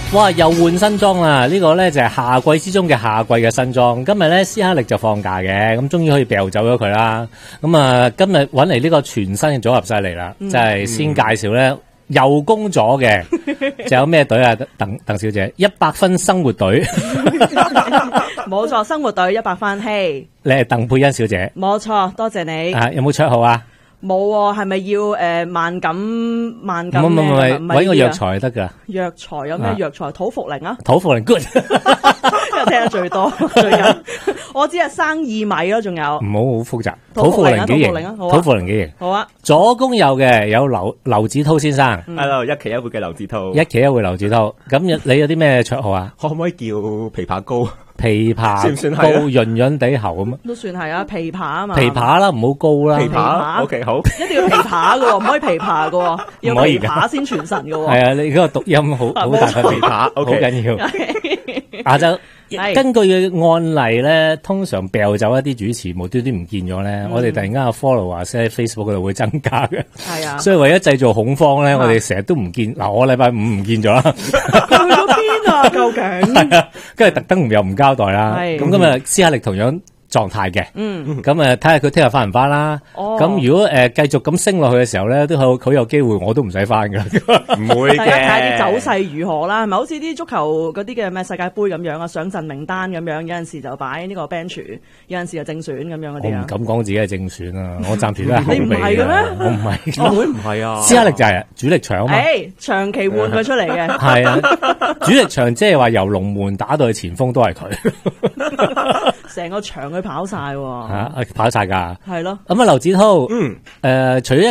哇！又換新裝啦！呢個咧就係夏季之中嘅夏季嘅新裝。今日咧斯克力就放假嘅，咁終於可以掉走咗佢啦。咁啊，今日揾嚟呢個全新嘅組合犀利啦，即係先介紹咧又攻咗嘅，就有咩隊啊？鄧小姐，100分生活隊， 冇錯，生活隊100分，嘿， 你係鄧佩欣小姐， 冇錯，多謝你。 啊，有冇綽號啊？ 冇喎，係咪要萬錦唔係揾個藥材得㗎。 藥材有咩藥材？土茯苓啊， 土茯苓 good， 因為聽得最多最近。我只係生薏米咯，仲有唔好複雜。土茯苓幾型？土茯苓幾型？ 好啊。 左攻右嘅有劉子滔先生 ，Hello，一期一會嘅劉子滔， 一期一會劉子滔。咁你有啲咩綽號啊？ 可唔可以叫枇杷膏？ 枇杷算唔算係膏潤潤地喉咁啊？ 都算係啊，枇杷啊嘛。 枇杷啦，唔好膏啦。 枇杷 ，OK 好。 一定要枇杷嘅，唔可以枇杷嘅，要枇杷先傳神嘅。 係啊，你嗰個讀音好大嘅枇杷，好緊要。亞洲根據嘅案例咧，通常掉走一啲主持無端端唔見咗咧，我哋突然間個 follow 啊，喺 Facebook 嗰度會增加嘅。 係啊， 所以為咗製造恐慌咧，我哋成日都唔見。嗱，我禮拜五唔見咗啦。 去咗邊啊？究竟？ 係啊，跟住特登又唔交代啦。咁今日斯克力同樣狀態嘅，咁睇下佢聽日翻唔翻啦。咁如果繼續咁升落去嘅時候咧，都好有機會，我都唔使翻噶， 唔會嘅。 大家睇下啲走勢如何啦，係咪好似啲足球嗰啲嘅咩世界盃咁樣啊？上陣名單咁樣，有陣時就擺呢個 bench，有陣時就正選咁樣嗰啲啊。 我唔敢講自己係正選啊，我暫時都係後備。 你唔係嘅咩？ 我唔係， 會唔係啊？ 斯克力就係主力場啊嘛。 長期換佢出嚟嘅。 係啊，主力場即係話由龍門打到去前鋒都係佢。 成個場佢跑晒喎， 跑晒㗎， 係咯。 咁啊，劉子滔，除咗